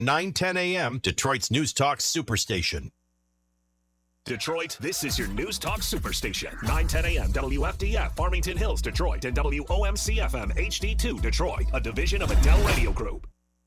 9:10 a.m. Detroit's News Talk Superstation. Detroit, this is your News Talk Superstation. 9:10 a.m. WFDF, Farmington Hills, Detroit, and WOMC-FM HD2, Detroit, a division of Adele Radio Group.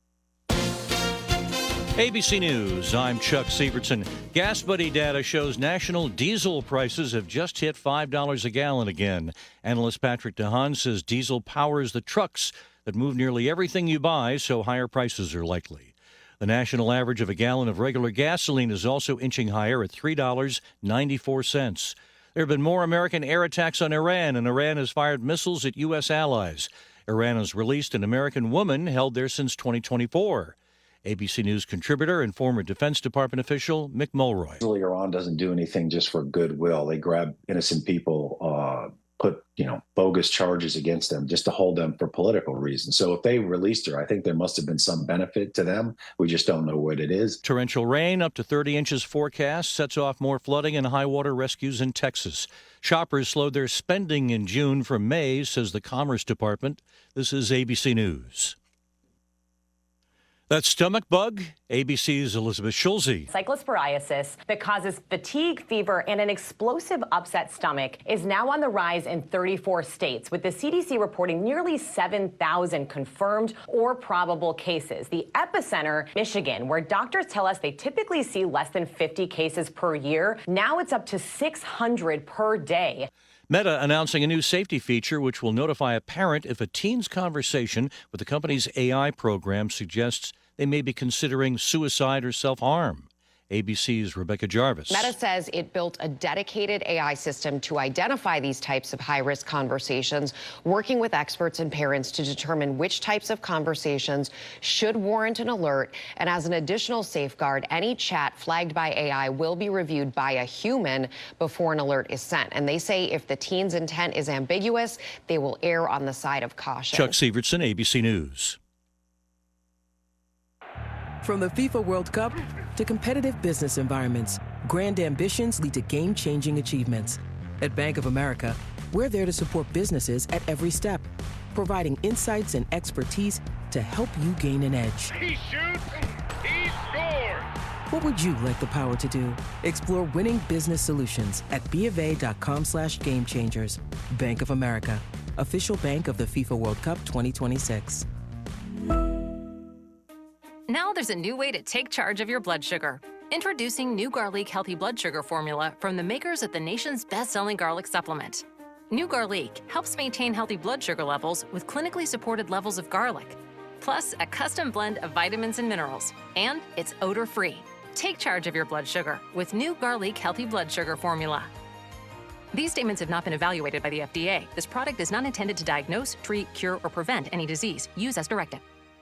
ABC News, I'm Chuck Sievertson. Gas Buddy data shows national diesel prices have just hit $5 a gallon again. Analyst Patrick DeHaan says diesel powers the trucks that move nearly everything you buy, so higher prices are likely. The national average of a gallon of regular gasoline is also inching higher at $3.94. There have been more American air attacks on Iran, and Iran has fired missiles at U.S. allies. Iran has released an American woman held there since 2024. ABC News contributor and former Defense Department official Mick Mulroy. Iran doesn't do anything just for goodwill. They grab innocent people, put bogus charges against them just to hold them for political reasons. So if they released her, I think there must have been some benefit to them. We just don't know what it is. Torrential rain up to 30 inches forecast sets off more flooding and high water rescues in Texas. Shoppers slowed their spending in June from May, says the Commerce Department. This is ABC News. That stomach bug, ABC's Elizabeth Schulze. Cyclosporiasis that causes fatigue, fever, and an explosive upset stomach is now on the rise in 34 states, with the CDC reporting nearly 7,000 confirmed or probable cases. The epicenter, Michigan, where doctors tell us they typically see less than 50 cases per year. Now it's up to 600 per day. Meta announcing a new safety feature which will notify a parent if a teen's conversation with the company's AI program suggests they may be considering suicide or self-harm. ABC's Rebecca Jarvis. Meta says it built a dedicated AI system to identify these types of high-risk conversations, working with experts and parents to determine which types of conversations should warrant an alert. And as an additional safeguard, any chat flagged by AI will be reviewed by a human before an alert is sent. And they say if the teen's intent is ambiguous, they will err on the side of caution. Chuck Sievertson, ABC News. From the FIFA World Cup to competitive business environments, grand ambitions lead to game-changing achievements. At Bank of America, we're there to support businesses at every step, providing insights and expertise to help you gain an edge. He shoots, he scores! What would you like the power to do? Explore winning business solutions at BofA.com/gamechangers. Bank of America, official bank of the FIFA World Cup 2026. Now there's a new way to take charge of your blood sugar. Introducing new Garlic Healthy Blood Sugar Formula from the makers of the nation's best-selling garlic supplement. New Garlic helps maintain healthy blood sugar levels with clinically supported levels of garlic, plus a custom blend of vitamins and minerals. And it's odor-free. Take charge of your blood sugar with new Garlic Healthy Blood Sugar Formula. These statements have not been evaluated by the FDA. This product is not intended to diagnose, treat, cure, or prevent any disease. Use as directed.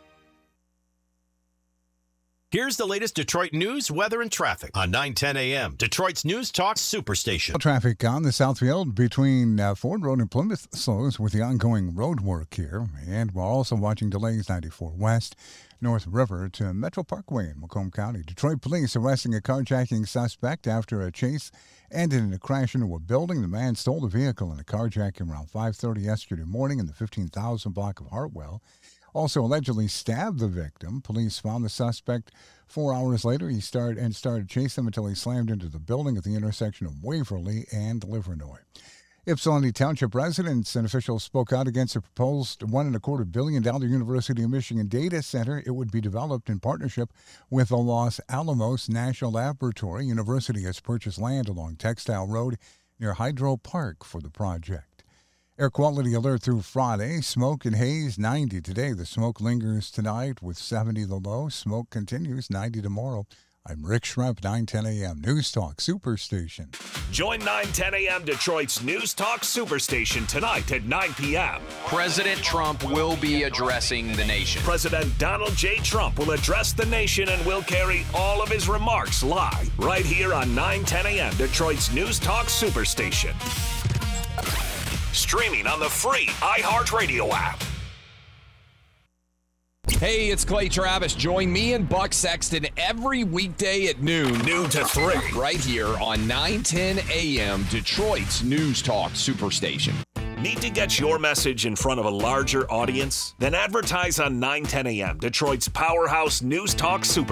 Here's the latest Detroit news, weather, and traffic on 9:10 a.m. Detroit's News Talk Superstation. Traffic on the Southfield between Ford Road and Plymouth slows with the ongoing road work here. And we're also watching delays 94 West, North River to Metro Parkway in Macomb County. Detroit police arresting a carjacking suspect after a chase ended in a crash into a building. The man stole the vehicle in a carjacking around 5:30 yesterday morning in the 15,000 block of Hartwell. Also allegedly stabbed the victim. Police found the suspect 4 hours later. He started chasing him until he slammed into the building at the intersection of Waverly and Livernois. Ypsilanti Township residents and officials spoke out against a proposed $1.25 billion University of Michigan data center. It would be developed in partnership with the Los Alamos National Laboratory. University has purchased land along Textile Road near Hydro Park for the project. Air quality alert through Friday. Smoke and haze, 90 today. The smoke lingers tonight with 70 the low. Smoke continues, 90 tomorrow. I'm Rick Schremp, 9:10 a.m. News Talk Superstation. Join 9:10 a.m. Detroit's News Talk Superstation tonight at 9 p.m. President Trump will be addressing the nation. President Donald J. Trump will address the nation and will carry all of his remarks live right here on 9:10 a.m. Detroit's News Talk Superstation. Streaming on the free iHeartRadio app. Hey, it's Clay Travis. Join me and Buck Sexton every weekday at noon to 3. Right here on 9:10 a.m. Detroit's News Talk Superstation. Need to get your message in front of a larger audience? Then advertise on 910 AM, Detroit's powerhouse news talk super